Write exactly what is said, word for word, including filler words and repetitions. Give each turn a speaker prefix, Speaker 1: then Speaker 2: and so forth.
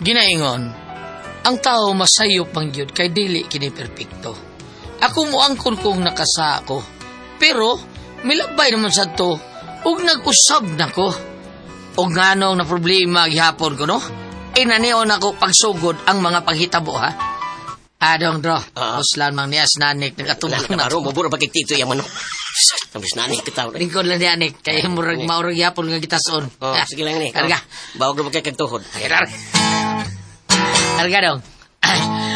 Speaker 1: Ginaingon, ang tao masayop man gyud kay dili kini perpekto. Ako mo angkon kong nakasa ako, pero milabay naman sa to ug nag-usab nako. Og nganong na problema gihapon ko no? Inanion ako pagsugod ang mga panghitabo ha. Adong dro, uh, uslan mang nias nanik nagkatubang na.
Speaker 2: Naro mo buro pagkitito yaman no. Nabis nanik kita.
Speaker 1: Lingkod lang ni anik kay murag maurag gihapon nga gitason.
Speaker 2: Oh, sige lang ni.
Speaker 1: Karga.
Speaker 2: Bawog na magkay kagtuhod.
Speaker 1: Karga. Karga dong.